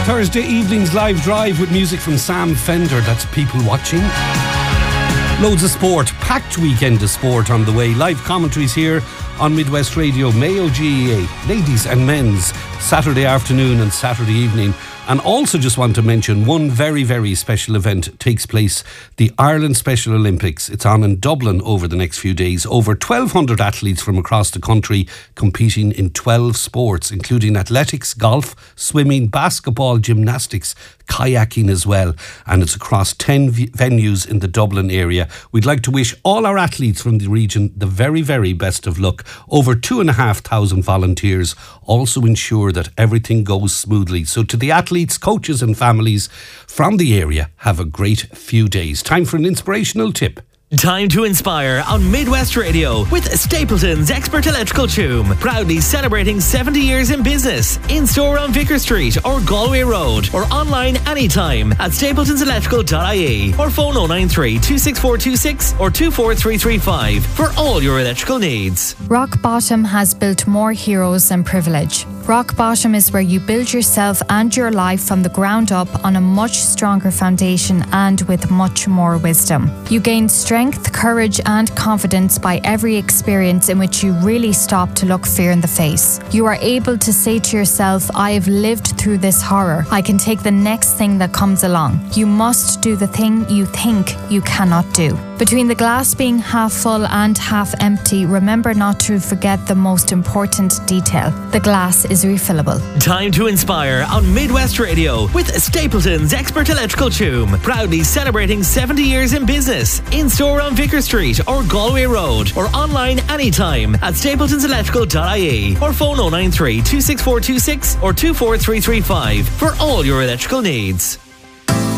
Thursday evening's live drive with music from Sam Fender. That's people watching. Loads of sport, packed weekend of sport on the way. Live commentaries here on Midwest Radio, Mayo GEA, ladies and men's, Saturday afternoon and Saturday evening. And also just want to mention one very, very special event takes place, the Ireland Special Olympics. It's on in Dublin over the next few days. Over 1,200 athletes from across the country competing in 12 sports, including athletics, golf, swimming, basketball, gymnastics, kayaking as well. And it's across 10 venues in the Dublin area. We'd like to wish all our athletes from the region the very, very best of luck. Over 2,500 volunteers also ensure that everything goes smoothly. So to the athletes, coaches and families from the area, have a great few days. Time for an inspirational tip. Time to inspire on Midwest Radio with Stapleton's Expert Electrical Tume. Proudly celebrating 70 years in business. In store on Vicar Street or Galway Road, or online anytime at stapletonselectrical.ie, or phone 093 26426 or 24335 for all your electrical needs. Rock Bottom has built more heroes than privilege. Rock Bottom is where you build yourself and your life from the ground up on a much stronger foundation and with much more wisdom. You gain strength, courage and confidence by every experience in which you really stop to look fear in the face. You are able to say to yourself, I have lived through this horror. I can take the next thing that comes along. You must do the thing you think you cannot do. Between the glass being half full and half empty, remember not to forget the most important detail. The glass is refillable. Time to inspire on Midwest Radio with Stapleton's Expert Electrical Tume. Proudly celebrating 70 years in business. In store on Vicar Street or Galway Road, or online anytime at stapletonselectrical.ie, or phone 093 26426 or 24335 for all your electrical needs.